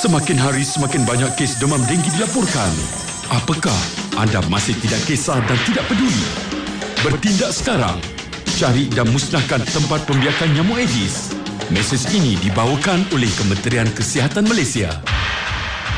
Semakin hari semakin banyak kes demam denggi dilaporkan. Apakah anda masih tidak kisah dan tidak peduli? Bertindak sekarang. Cari dan musnahkan tempat pembiakan nyamuk Aedes. Mesej ini dibawakan oleh Kementerian Kesihatan Malaysia.